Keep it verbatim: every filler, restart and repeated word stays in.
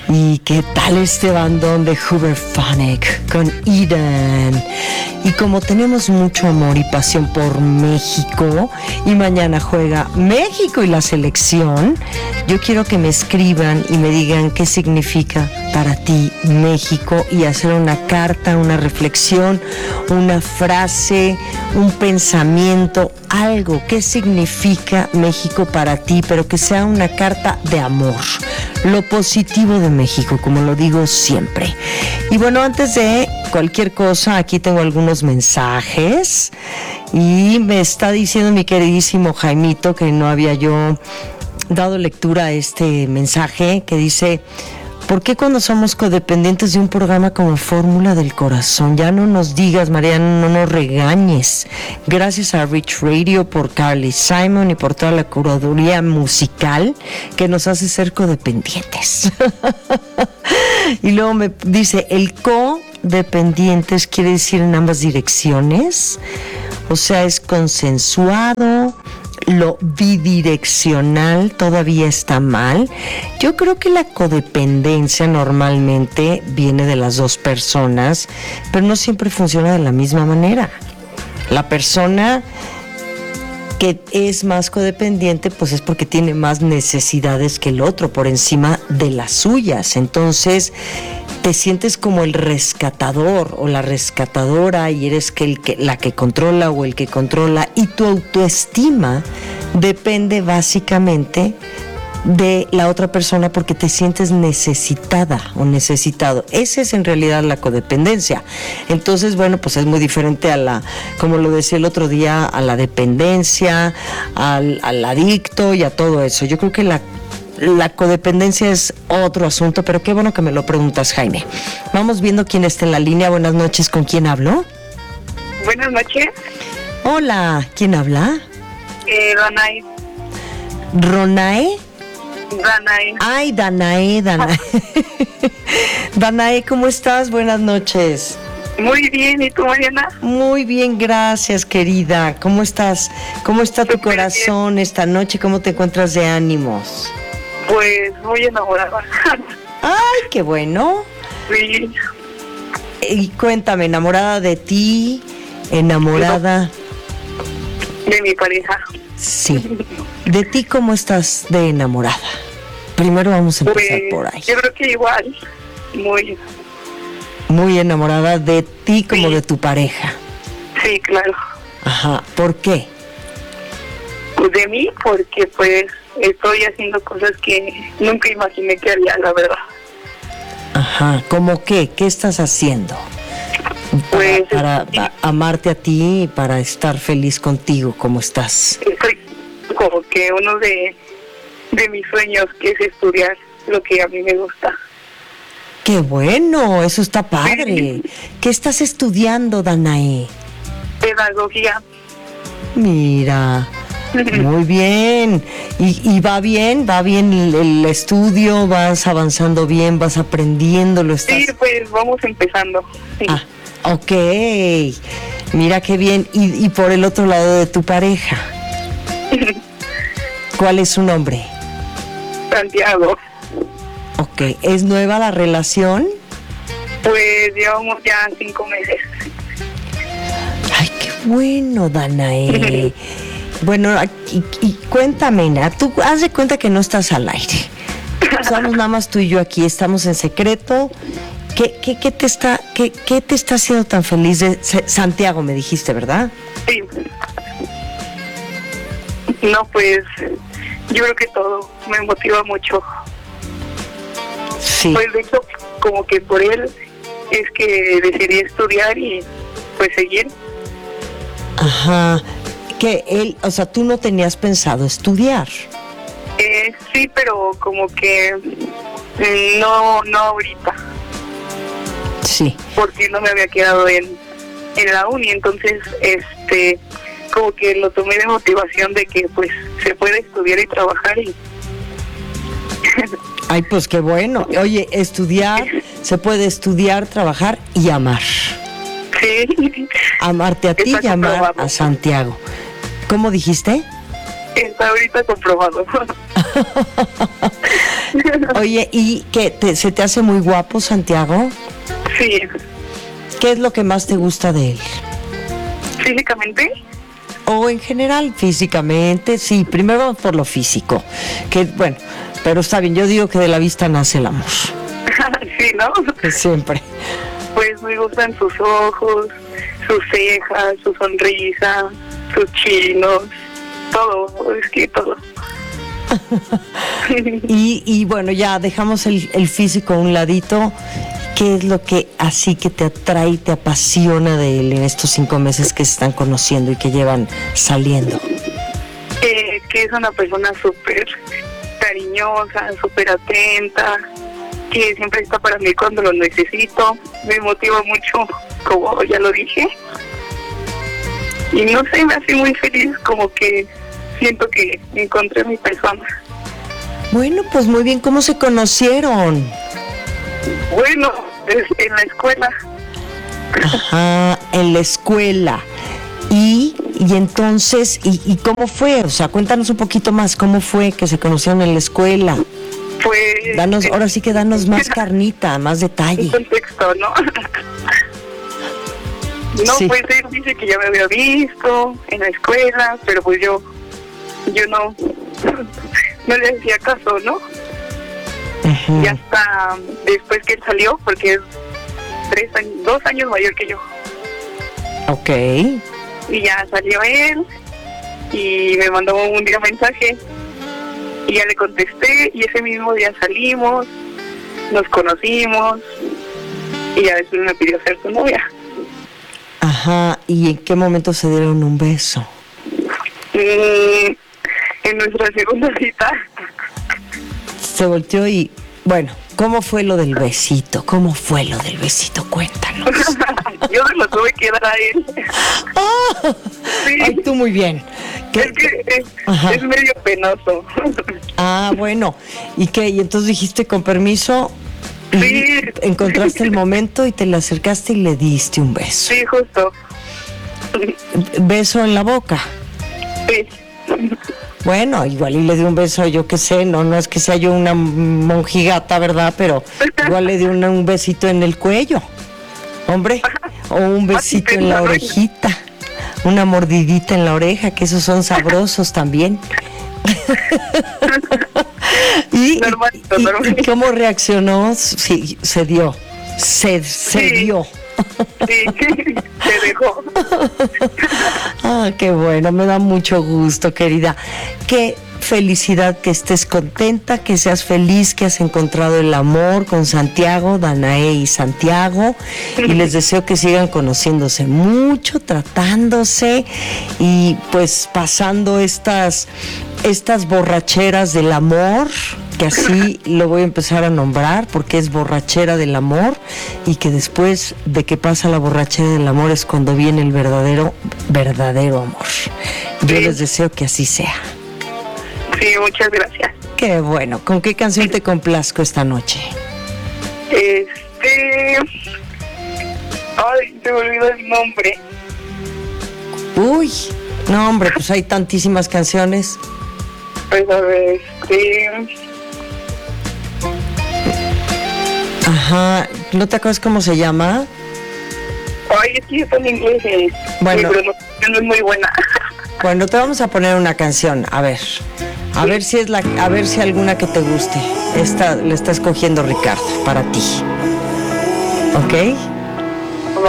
¿Y qué tal este bandón de Hooverphonic con Eden? Y como tenemos mucho amor y pasión por México, y mañana juega México y la selección, yo quiero que me escriban y me digan qué significa para ti México, y hacer una carta, una reflexión, una frase, un pensamiento, algo. ¿Qué significa México para ti? Pero que sea una carta de amor, lo positivo de México, como lo digo siempre. Y bueno, antes de cualquier cosa, aquí tengo algunos mensajes y me está diciendo mi queridísimo Jaimito que no había yo dado lectura a este mensaje que dice: ¿por qué cuando somos codependientes de un programa como Fórmula del Corazón? Ya no nos digas, Mariana, no nos regañes. Gracias a Rich Radio por Carly Simon y por toda la curaduría musical que nos hace ser codependientes. Y luego me dice, el codependientes quiere decir en ambas direcciones, o sea, es consensuado. Lo bidireccional todavía está mal. Yo creo que la codependencia normalmente viene de las dos personas, pero no siempre funciona de la misma manera. La persona que es más codependiente, pues es porque tiene más necesidades que el otro por encima de las suyas. Entonces te sientes como el rescatador o la rescatadora, y eres que el que, la que controla o el que controla, y tu autoestima depende básicamente de la otra persona porque te sientes necesitada o necesitado. Esa es en realidad la codependencia. Entonces, bueno, pues es muy diferente a la, como lo decía el otro día, a la dependencia, al, al adicto y a todo eso. Yo creo que la La codependencia es otro asunto, pero qué bueno que me lo preguntas, Jaime. Vamos viendo quién está en la línea. Buenas noches, ¿con quién hablo? Buenas noches. Hola, ¿quién habla? Eh, Danae. ¿Ronae? Danae. Ay, Danae, Danae. Danae, ¿cómo estás? Buenas noches. Muy bien, ¿y tú, Mariana? Muy bien, gracias, querida. ¿Cómo estás? ¿Cómo está tu Súper corazón bien. Esta noche? ¿Cómo te encuentras de ánimos? Pues muy enamorada. Ay, qué bueno. Sí. Y cuéntame, ¿enamorada de ti? ¿Enamorada? De mi pareja. Sí. ¿De ti cómo estás de enamorada? Primero vamos a empezar Pues, por ahí. yo creo que igual. Muy. Muy enamorada de ti como Sí. de tu pareja. Sí, claro. Ajá. ¿Por qué? Pues de mí, porque pues estoy haciendo cosas que nunca imaginé que haría, la verdad. Ajá. ¿Cómo qué? ¿Qué estás haciendo? Para, Pues, para sí. a- amarte a ti y para estar feliz contigo, ¿cómo estás? Estoy como que uno de, de mis sueños, que es estudiar lo que a mí me gusta. ¡Qué bueno! Eso está padre. ¿Qué estás estudiando, Danae? Pedagogía. Mira, muy bien. ¿Y, y va bien? ¿Va bien el, el estudio? ¿Vas avanzando bien? ¿Vas aprendiendo? ¿Lo estás? Sí, pues vamos empezando. Sí. Ah, ok. Mira qué bien. Y, y por el otro lado de tu pareja, ¿cuál es su nombre? Santiago. Ok. ¿Es nueva la relación? Pues llevamos ya cinco meses. Ay, qué bueno, Danae. Bueno, y, y cuéntame, Nat, tú haz de cuenta que no estás al aire. Estamos nada más tú y yo aquí, estamos en secreto. ¿Qué, qué, qué te está, qué, qué te está haciendo tan feliz de Santiago, me dijiste, verdad? Sí. No, pues yo creo que todo me motiva mucho. Sí. Pues de hecho, como que por él es que decidí estudiar y pues seguir. Ajá. Que él, o sea, tú no tenías pensado estudiar. Eh, sí, pero como que mm, no, no ahorita, Sí. porque no me había quedado en, en la uni, entonces este como que lo tomé de motivación de que pues se puede estudiar y trabajar y Ay, pues qué bueno. Oye, estudiar, se puede estudiar, trabajar y amar. sí, Amarte a ti Está y amar comprobado. a Santiago. ¿Cómo dijiste? está ahorita comprobado. Oye, ¿y qué? Te, ¿Se te hace muy guapo, Santiago? Sí. ¿Qué es lo que más te gusta de él? ¿Físicamente? O en general, físicamente, sí. Primero vamos por lo físico. Que, bueno, pero está bien, yo digo que de la vista nace el amor. Sí, ¿no? Que siempre. Pues me gustan sus ojos, sus cejas, su sonrisa, sus chinos, todo, es que todo. y, y bueno, ya dejamos el, el físico a un ladito. ¿Qué es lo que así que te atrae y te apasiona de él en estos cinco meses que se están conociendo y que llevan saliendo? Eh, que es una persona súper cariñosa, súper atenta, que siempre está para mí cuando lo necesito. Me motiva mucho, como ya lo dije. Y no sé, me hace muy feliz, como que siento que encontré a mi persona. Bueno, pues muy bien, ¿cómo se conocieron? Bueno, en la escuela. Ajá, en la escuela. Y, y entonces, y, ¿y cómo fue? O sea, cuéntanos un poquito más, ¿cómo fue que se conocieron en la escuela? Pues... Danos, ahora sí que danos más carnita, más detalle. Un contexto, ¿no? No, Sí. Pues él dice que ya me había visto en la escuela, pero pues yo, yo no, no le hacía caso, ¿no? Uh-huh. Y hasta después que él salió, porque es tres años, dos años mayor que yo. Ok. Y ya salió él y me mandó un día mensaje y ya le contesté y ese mismo día salimos, nos conocimos y ya después me pidió ser su novia. Ajá, ¿y en qué momento se dieron un beso? Mm, en nuestra segunda cita. Se volteó y, bueno, ¿cómo fue lo del besito? ¿Cómo fue lo del besito? Cuéntanos. Yo se lo tuve que dar a él. ¡Ah! Sí. Ay, tú muy bien. ¿Qué? Es que es, Ajá. es medio penoso. Ah, bueno. ¿Y qué? Y entonces dijiste con permiso y Sí. encontraste el momento y te le acercaste y le diste un beso. Sí, justo. Beso en la boca. Sí. Bueno, igual y le di un beso, yo qué sé, no, no es que sea yo una monjigata, ¿verdad? Pero igual le di un, un besito en el cuello, hombre, o un besito en la orejita, una mordidita en la oreja, que esos son sabrosos también. y, Normalito, y, normalito. ¿Y cómo reaccionó? Sí, se dio, se, se Sí. dio. Sí, se dejó. Ah, qué bueno, me da mucho gusto, querida. Qué felicidad que estés contenta, que seas feliz, que has encontrado el amor con Santiago, Danae y Santiago. Y les deseo que sigan conociéndose mucho, tratándose y pues pasando estas, estas borracheras del amor, que así lo voy a empezar a nombrar porque es borrachera del amor, y que después de que pasa la borrachera del amor es cuando viene el verdadero, verdadero amor. Yo Sí. les deseo que así sea. Sí, muchas gracias. Qué bueno. ¿Con qué canción te complazco esta noche? Este... Ay, se me olvidó el nombre. Uy, no hombre, pues hay tantísimas canciones. Pues a ver, este... Ajá, ¿no te acuerdas cómo se llama? Ay, es que está en inglés. eh. Bueno. Mi pronunciación no es muy buena. Bueno, te vamos a poner una canción, a ver. A ver si es la, a ver si alguna que te guste. Esta la está escogiendo Ricardo para ti. ¿Ok?